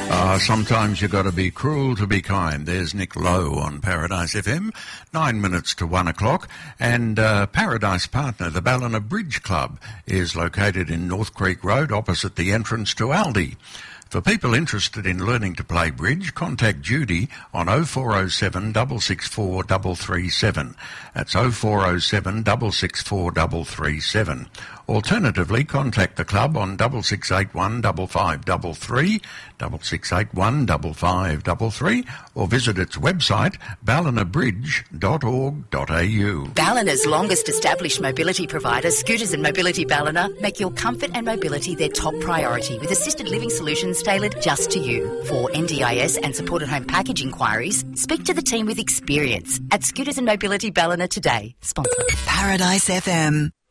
Sometimes you got to be cruel to be kind. There's Nick Lowe on Paradise FM, 9 minutes to 1 o'clock. And Paradise Partner, the Ballina Bridge Club, is located in North Creek Road opposite the entrance to Aldi. For people interested in learning to play bridge, contact Judy on 0407 664 337. That's 0407 664 337. Alternatively, contact the club on 6681 5533, 6681 5533, or visit its website, ballinabridge.org.au. Ballina's longest established mobility provider, Scooters and Mobility Ballina, make your comfort and mobility their top priority with assisted living solutions tailored just to you. For NDIS and supported home package inquiries, speak to the team with experience at Scooters and Mobility Ballina today. Sponsor. Paradise FM.